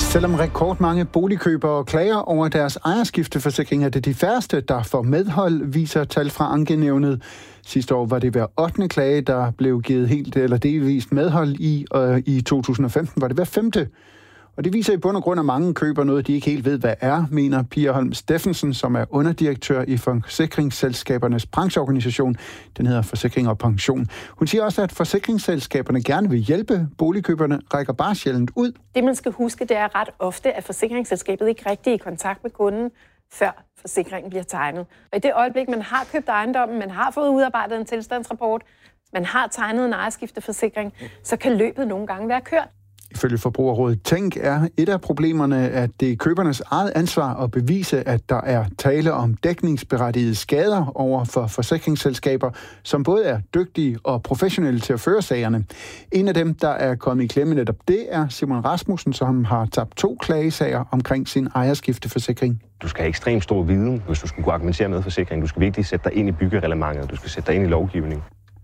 Selvom rekordmange boligkøbere klager over deres ejerskifteforsikring, er det de færreste, der får medhold, viser tal fra Ankenævnet. Sidste år var det hver 8. klage, der blev givet helt eller delvist medhold i, og i 2015 var det hver 5. Og det viser i bund og grund, at mange køber noget, de ikke helt ved, hvad er, mener Pia Holm Steffensen, som er underdirektør i Forsikringsselskabernes brancheorganisation. Den hedder Forsikring og Pension. Hun siger også, at forsikringsselskaberne gerne vil hjælpe boligkøberne, rækker bare sjældent ud. Det, man skal huske, det er ret ofte, at forsikringsselskabet ikke rigtig er i kontakt med kunden, før forsikringen bliver tegnet. Og i det øjeblik, man har købt ejendommen, man har fået udarbejdet en tilstandsrapport, man har tegnet en ejerskifteforsikring, så kan løbet nogle gange være kørt. Ifølge Forbrugerrådet Tænk er et af problemerne, at det er købernes eget ansvar at bevise, at der er tale om dækningsberettigede skader over for forsikringsselskaber, som både er dygtige og professionelle til at føre sagerne. En af dem, der er kommet i klemme netop det, er Simon Rasmussen, som har tabt 2 klagesager omkring sin ejerskifteforsikring. Du skal have ekstremt stor viden, hvis du skal kunne argumentere med forsikringen. Du skal virkelig sætte dig ind i byggereglementet, du skal sætte dig ind i lovgivning.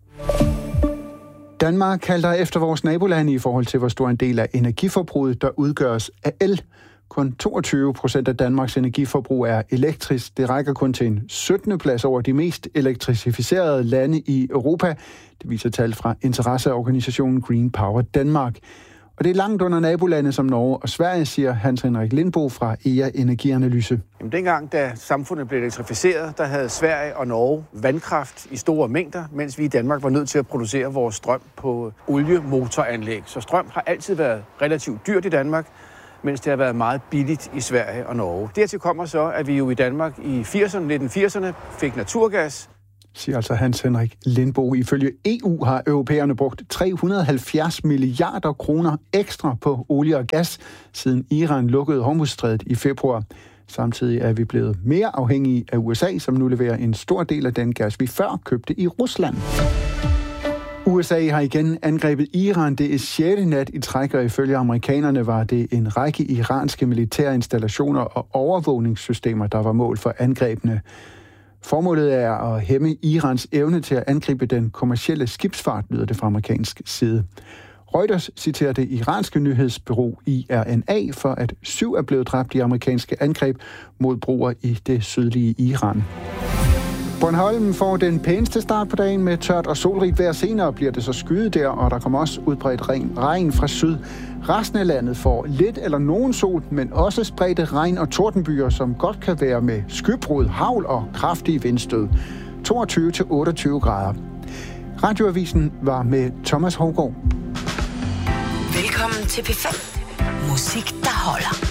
Danmark halter efter vores nabolande i forhold til, hvor stor en del af energiforbruget, der udgøres af el. Kun 22% af Danmarks energiforbrug er elektrisk. Det rækker kun til en 17. plads over de mest elektrificerede lande i Europa. Det viser tal fra interesseorganisationen Green Power Danmark. Og det er langt under nabolande som Norge og Sverige, siger Hans Henrik Lindbo fra EA Energianalyse. Jamen, dengang, da samfundet blev elektrificeret, der havde Sverige og Norge vandkraft i store mængder, mens vi i Danmark var nødt til at producere vores strøm på oliemotoranlæg. Så strøm har altid været relativt dyrt i Danmark, mens det har været meget billigt i Sverige og Norge. Dertil kommer så, at vi jo i Danmark i 1980'erne fik naturgas. Siger altså Hans Henrik Lindbo. Ifølge EU har europæerne brugt 370 milliarder kroner ekstra på olie og gas, siden Iran lukkede Hormuzstrædet i februar. Samtidig er vi blevet mere afhængige af USA, som nu leverer en stor del af den gas, vi før købte i Rusland. USA har igen angrebet Iran. Det er 6. nat i træk, og ifølge amerikanerne var det en række iranske militære installationer og overvågningssystemer, der var mål for angrebene. Formålet er at hæmme Irans evne til at angribe den kommercielle skibsfart, lyder det fra amerikansk side. Reuters citerer det iranske nyhedsbureau IRNA for, at 7 er blevet dræbt i amerikanske angreb mod broer i det sydlige Iran. Bornholm får den pæneste start på dagen med tørt og solrigt vejr. Senere bliver det så skyet der, og der kommer også udbredt regn fra syd. Resten af landet får lidt eller nogen sol, men også spredte regn- og tordenbyer, som godt kan være med skybrud, hagl og kraftige vindstød. 22-28 grader. Radioavisen var med Thomas Hougaard. Velkommen til P5. Musik, der holder.